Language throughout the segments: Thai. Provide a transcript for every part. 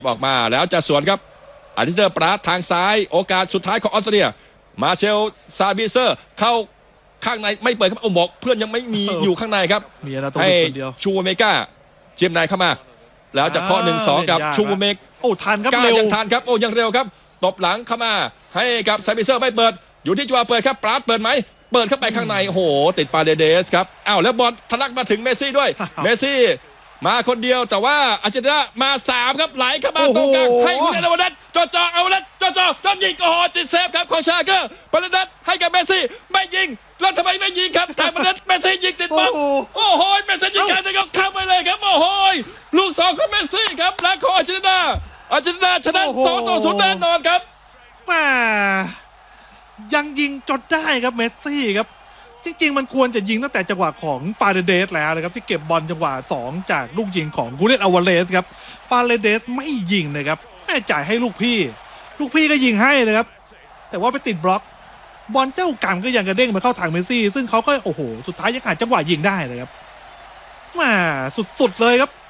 ออกมาแล้วจะสวนครับอาริสเตอร์ปราทางซ้ายโอกาสสุดท้ายของออสเตรเลียมาเชลซาบิเซอร์เข้าข้างในไม่เปิดครับบอกเพื่อนยังไม่มีอยู่ข้างในครับให้ชูเมกาเจมนายเข้ามาแล้วจะเคาะ1-2กับชูเมกโอ้ทันครับเร็วยังทันครับโอ้ยังเร็วครับตบหลังเข้ามาให้กับซาบิเซอร์ไม่เปิดอยู่ที่จัวเปิดครับปราดเปิดไหมเปิดเข้าไปข้างในโอ้โหติดปาเดสครับอ้าวแล้วบอลทะลักมาถึงเมสซี่ด้วยเมสซี่มาคนเดียวแต่ว่าอาร์เจนตินามา3ครับไหลเข้ามาตรงกลางให้คุณเอเดวานัทจ่อเอานัทจ่อยิงโอ้โหติดเซฟครับของชาเกอร์ปาเดสให้กับเมสซี่ไม่ยิงแล้วทำไมไม่ยิงครับทางปาเดสเมสซี่ยิงติดบอลโอ้โหเมสซี่ยิงการแต่ก็เข้าไปเลยครับโอ้โหลูก2ของเมสซี่ครับและของอาร์เจนตินาชนะ2-0แน่นอนครับมายังยิงจนได้ครับเมสซี่ครับจริงๆมันควรจะยิงตั้งแต่จังหวะของปาเรเดสแล้วนะครับที่เก็บบอลจังหวะ2จากลูกยิงของกูเลตอวาเลสครับปาเรเดสไม่ยิงนะครับไม่จ่ายให้ลูกพี่ก็ยิงให้นะครับแต่ว่าไปติดบล็อกบอลเจ้ากรรมก็ยังกระเด้งมาเข้าทางเมสซี่ซึ่งเขาก็โอ้โหสุดท้ายยังหาจังหวะยิงได้เลยครับมาสุดๆเลยครับ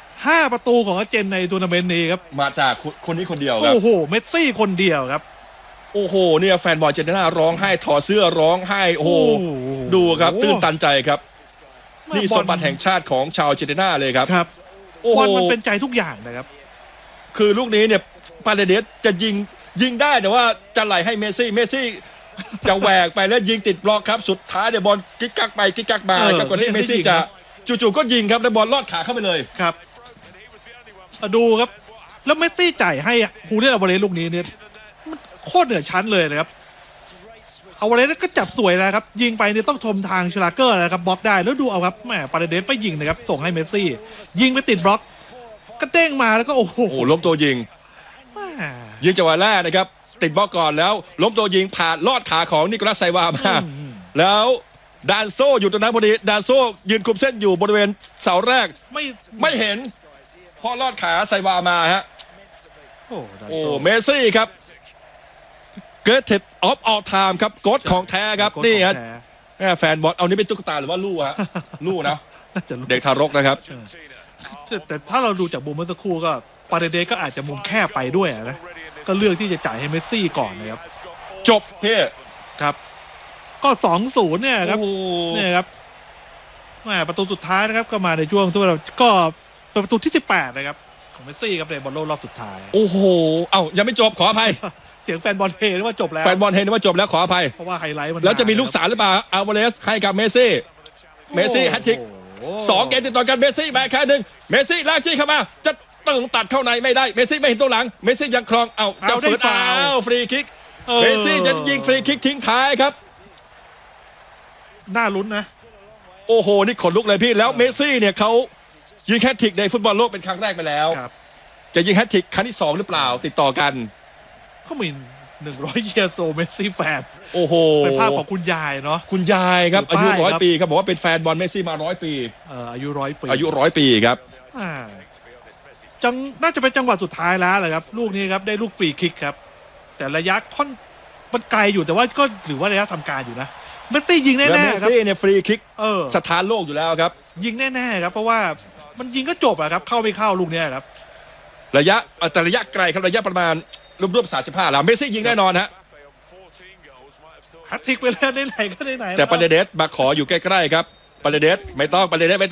5ประตูของอาร์เจนในทัวร์นาเมนต์นี้ครับมาจากคนนี้คนเดียวครับโอ้โหเมสซี่คนเดียวครับโอ้โหเนี่ยแฟนบอลอาร์เจนตินาร้องไห้ถอดเสื้อร้องไห้โอ้โหดูครับตื้นตันใจครับนี่สมบัติแห่งชาติของชาวอาร์เจนตินาเลยครับบอลมันเป็นใจทุกอย่างนะครับคือลูกนี้เนี่ยปาเรเดสจะยิงได้แต่ว่าจะไหลให้เมสซี่จะแหวกไปแล้วยิงติดบล็อกครับสุดท้ายเนี่ยบอลกิ๊กกักไปกิ๊กกักมาครับก่อนที่เมสซี่จะจู่ๆก็ยิงครับแล้วบอลลอดขาเข้าไปเลยครับดูครับแล้วเมสซี่จ่ายให้ฮูเลียนอัลวาเรสลูกนี้เนี่ยมันโคตรเหนือชั้นเลยนะครับอัลวาเรสก็จับสวยนะครับยิงไปเนี่ยต้องชมทางชลาเกอร์นะครับบล็อกได้แล้วดูเอาครับแหมปาเรเดสไปยิงนะครับส่งให้เมสซี่ยิงไปติดบล็อกก็เด้งมาแล้วก็โอ้โหล้มตัวยิงจังหวะแรกนะครับติดบล็อกก่อนแล้วล้มตัวยิงผ่านลอดขาของนิโคลัสไซวามาแล้วดานโซอยู่ตรงนั้นพอดีดานโซยืนคุมเส้นอยู่บริเวณเสาแรกไม่เห็นพอลอดขาไซวามาฮะโอ้เมสซี่ครับเกรทเทดออฟออลไทม์ครับโกดของแท้ครับนี่ฮะแฟนบอลเอานี่เป็นตุ๊กตาหรือว่าลู่ฮะลู่นะเด็กทารกนะครับแต่ถ้าเราดูจากมุมเมื่อสักครู่ก็ปาเรเดสก็อาจจะมุมแคบไปด้วยนะก็เลือกที่จะจ่ายให้เมสซี่ก่อนนะครับจบเพ่ครับก็2-0เนี่ยครับเนี่ยครับประตูสุดท้ายนะครับก็มาในช่วงที่เราก็ประตูที่18นะครับของเมสซี่ครับในบอลโลกรอบสุดท้ายโอ้โหเอ้ายังไม่จบขออภัยเสียงแฟนบอลเฮนึกว่าจบแล้วแฟนบอลเฮนึกว่าจบแล้วขออภัยเพราะว่าไฮไลท์มันแล้วจะมีลูกสาวหรือเปล่าอัลวาเรสให้กับเมสซี่แฮตทริก2 เกมติดต่อกันเมสซี่มาแค่1เมสซี่ลากจี้เข้ามาจะต้องตัดเข้าในไม่ได้เมสซี่ไม่เห็นตัวหลังเมสซี่ยังครองเอาจะฝืนฟรีคิกเมสซี่จะยิงฟรีคิกทิ้งท้ายครับน่าลุ้นนะโอ้โหนี่ขนลุกเลยพี่แล้วเมสซี่เนี่ยเขายิงแฮตทริกในฟุตบอลโลกเป็นครั้งแรกไปแล้วจะยิงแฮตทริกครั้งที่2หรือเปล่าติดต่อกันก็มี100 เยียร์โซเมสซี่แฟนโอ้โหเป็นภาพของคุณยายเนาะคุณยายครับอายุ100 ปีครับบอกว่าเป็นแฟนบอลเมสซี่มา100 ปีอายุ100 ปี 100 ปีครับน่าจะเป็นจังหวะสุดท้ายแล้วแหละครับลูกนี้ครับได้ลูกฟรีคิกครับแต่ระยะมันไกลอยู่แต่ว่าก็ถือว่าระยะทำการอยู่นะเมสซี่ยิงแน่ๆครับเมสซี่เนี่ยฟรีคิกสถานโลกอยู่แล้วครับยิงแน่ๆครับเพราะว่ามันยิงก็จบอะครับเข้าไม่เข้าลูกนี้ครับระยะไกลครับระยะประมาณรวม35แล้วเมสซี่ยิงแน่นอนฮะแฮตทริกไปแล้วไหนก็ไหนแต่ปาเรเดสมาขออยู่ใกล้ๆครับปาเรเดสไม่ต้อง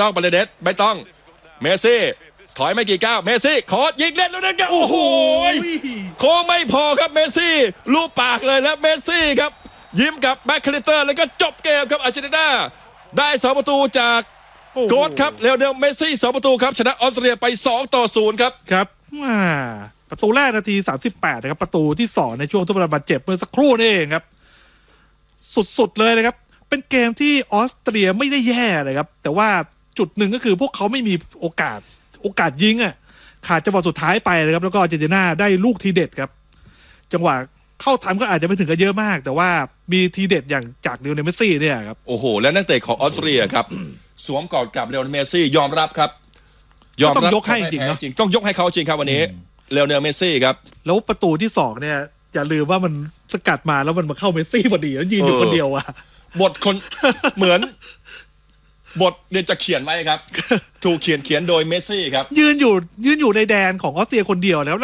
เมสซี่ถอยไม่กี่ก้าวเมสซี่ขอยิงเล่นแล้วนะครับโอ้โหโค้งไม่พอครับเมสซี่ลูบปากเลยแล้วเมสซี่ครับยิ้มกับแบ็คคลิเตอร์แล้วก็จบเกมครับอาร์เจนตินาได้2 ประตูจากโกดครับเลโอเนลเมสซี่2 ประตูครับชนะออสเตรเลียไป2-0ครับประตูแรกนาที38นะครับประตูที่2ในช่วงทดบาดเจ็บเมื่อสักครู่นี่เองครับสุดเลยนะครับเป็นเกมที่ออสเตรียไม่ได้แย่เลยครับแต่ว่าจุดหนึ่งก็คือพวกเขาไม่มีโอกาสยิงขาดจังหวะสุดท้ายไปเลยครับแล้วก็อาร์เจนตินาได้ลูกทีเด็ดครับจังหวะเข้าทำก็อาจจะไม่ถึงกับเยอะมากแต่ว่ามีทีเด็ดอย่างจากเลโอเนลเมสซี่เนี่ยครับโอ้โหและนักเตะของออสเตรียครับสวมกอดกับเลโอเนลเมสซี่ยอมรับครับต้องยกให้จริงเนาะต้องยกให้เขาจริงครับวันนี้เลโอเนลเมสซี่ครับแล้วประตูที่2เนี่ยอย่าลืมว่ามันสกัดมาแล้วมันมาเข้าเมสซี่พอดีแล้วยืนอยู่คนเดียวอะบทคนเหมือนบทเนี่ยจะเขียนไว้ครับ ถูกเขียนโดยเมสซี่ครับยืนอยู่ในแดนของออสเตรียคนเดียวแล้ว